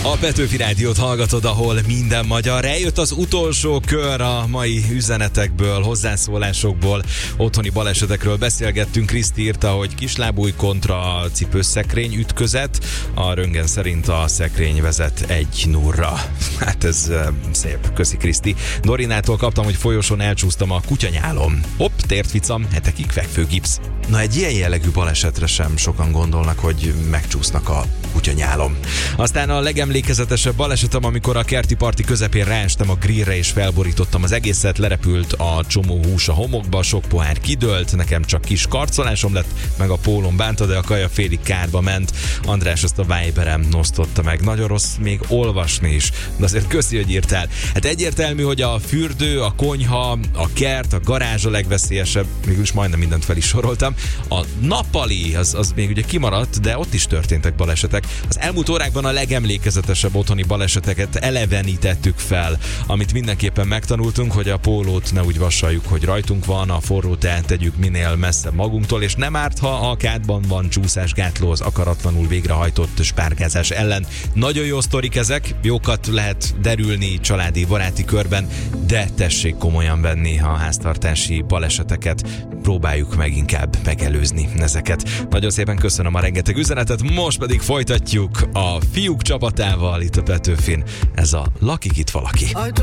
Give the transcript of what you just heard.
A Petőfi Rádiót hallgatod, ahol minden magyar. Eljött az utolsó kör a mai üzenetekből, hozzászólásokból, otthoni balesetekről beszélgettünk. Kriszti írta, hogy kislábúj kontra cipőszekrény ütközet. A röntgen szerint a szekrény vezet 1-0-ra. Hát ez szép, köszi Kriszti. Dorinától kaptam, hogy folyosón elcsúsztam a kutyanyálom. Hopp, tért ficam, hetekig fekvőgipsz. Na, egy ilyen jellegű balesetre sem sokan gondolnak, hogy megcsúsznak a kutyanyálom. Aztán a legemlékezetesebb balesetem, amikor a kerti parti közepén ráestem a grillre és felborítottam az egészet, lerepült a csomó hús a homokba, sok pohár kidőlt, nekem csak kis karcolásom lett, meg a pólom bánta, de a kaja félig kárba ment. András ezt a Viberem osztotta meg. Nagyon rossz még olvasni is, de azért köszi, hogy írtál. Hát egyértelmű, hogy a fürdő, a konyha, a kert, a garázs a legveszélyesebb, mégis majdnem mindent fel is soroltam. A nappali, az még ugye kimaradt, de ott is történtek balesetek. Az elmúlt órákban a legemlékezetesebb otthoni baleseteket elevenítettük fel, amit mindenképpen megtanultunk, hogy a pólót ne úgy vasaljuk, hogy rajtunk van, a forrót eltegyük minél messzebb magunktól, és nem árt, ha a kádban van csúszásgátló az akaratlanul végrehajtott spárgázás ellen. Nagyon jó sztorik ezek, jókat lehet derülni családi, baráti körben, de tessék komolyan venni a háztartási baleseteket, próbáljuk meg inkább megelőzni ezeket. Nagyon szépen köszönöm a rengeteg üzenetet, most pedig folytatjuk a fiúk csapatával itt a Petőfin. Ez a Lakik itt valaki.